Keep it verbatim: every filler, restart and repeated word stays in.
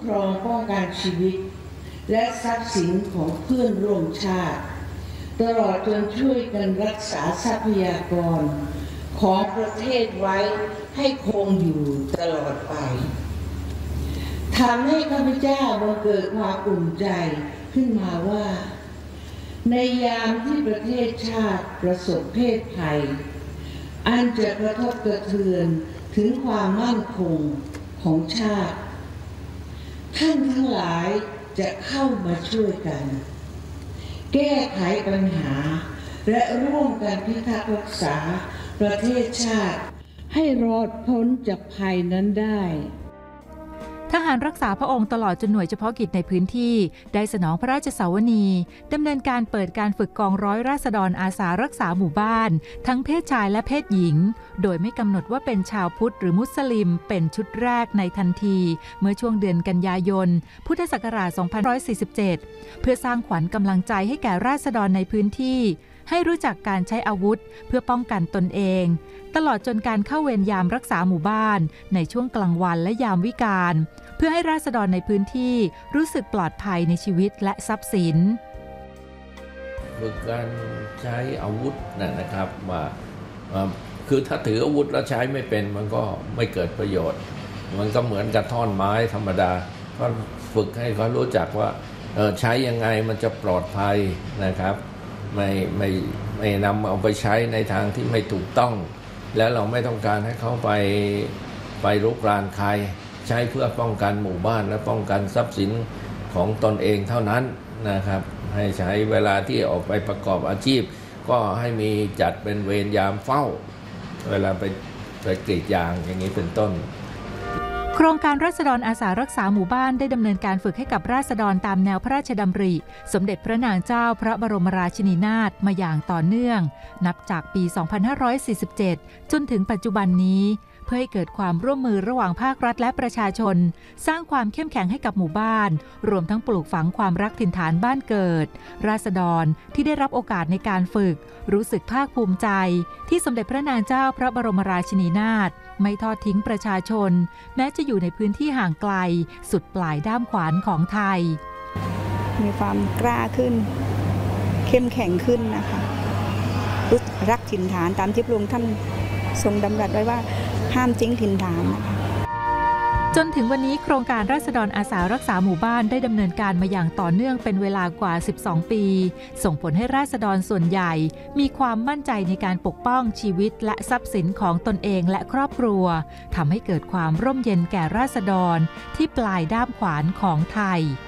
รองป้องกันชีวิตและทรัพย์สินของเพื่อนร่วมชาติตลอดจนช่วยกันรักษาทรัพยากรของประเทศไว้ให้คงอยู่ตลอดไปทำให้ข้าพเจ้าบังเกิดความอุ่นใจขึ้นมาว่าในยามที่ประเทศชาติประสบเพศภัยอันจะกระทบกระเทือนถึงความมั่นคงของชาติท่านทั้งหลายจะเข้ามาช่วยกันแก้ไขปัญหาและร่วมกันพิทักษ์รักษาประเทศชาติให้รอดพ้นจากภัยนั้นได้ทหารรักษาพระองค์ตลอดจนหน่วยเฉพาะกิจในพื้นที่ได้สนองพระราชสาวนีดำเนินการเปิดการฝึกกองร้อยราษฎรอาสารักษาหมู่บ้านทั้งเพศชายและเพศหญิงโดยไม่กำหนดว่าเป็นชาวพุทธหรือมุสลิมเป็นชุดแรกในทันทีเมื่อช่วงเดือนกันยายนพุทธศักราชสองพันห้าร้อยสี่สิบเจ็ดเพื่อสร้างขวัญกำลังใจให้แก่ราษฎรในพื้นที่ให้รู้จักการใช้อาวุธเพื่อป้องกันตนเองตลอดจนการเข้าเวรยามรักษาหมู่บ้านในช่วงกลางวันและยามวิกาลเพื่อให้ราษฎรในพื้นที่รู้สึกปลอดภัยในชีวิตและทรัพย์สินฝึกการใช้อาวุธนั่นนะครับว่าคือถ้าถืออาวุธแล้วใช้ไม่เป็นมันก็ไม่เกิดประโยชน์มันก็เหมือนกับท่อนไม้ธรรมดาก็ฝึกให้เขารู้จักว่าใช้ยังไงมันจะปลอดภัยนะครับไม่ไม่ไม่นำเอาไปใช้ในทางที่ไม่ถูกต้องแล้วเราไม่ต้องการให้เขาไปไปรุกรานใครใช้เพื่อป้องกันหมู่บ้านและป้องกันทรัพย์สินของตนเองเท่านั้นนะครับให้ใช้เวลาที่ออกไปประกอบอาชีพก็ให้มีจัดเป็นเวรยามเฝ้าเวลาไปไปกรีดยางอย่างนี้เป็นต้นโครงการราษฎรอาสารักษาหมู่บ้านได้ดำเนินการฝึกให้กับราษฎรตามแนวพระราชดำริสมเด็จพระนางเจ้าพระบรมราชินีนาถมาอย่างต่อเนื่องนับจากปี สองพันห้าร้อยสี่สิบเจ็ด จนถึงปัจจุบันนี้เพื่อให้เกิดความร่วมมือระหว่างภาครัฐและประชาชนสร้างความเข้มแข็งให้กับหมู่บ้านรวมทั้งปลูกฝังความรักถิ่นฐานบ้านเกิดราษฎรที่ได้รับโอกาสในการฝึกรู้สึกภาคภูมิใจที่สมเด็จพระนางเจ้าพระบรมราชินีนาถไม่ทอดทิ้งประชาชนแม้จะอยู่ในพื้นที่ห่างไกลสุดปลายด้ามขวานของไทยมีความกล้าขึ้นเข้มแข็งขึ้นนะคะรักถิ่นฐานตามที่พระองค์ท่านทรงดำรัสไว้ว่าห้ามทิ้งถิ่นฐานนะคะจนถึงวันนี้โครงการราษฎรอาสารักษาหมู่บ้านได้ดำเนินการมาอย่างต่อเนื่องเป็นเวลากว่าสิบสองปีส่งผลให้ราษฎรส่วนใหญ่มีความมั่นใจในการปกป้องชีวิตและทรัพย์สินของตนเองและครอบครัวทำให้เกิดความร่มเย็นแก่ราษฎรที่ปลายด้ามขวานของไทย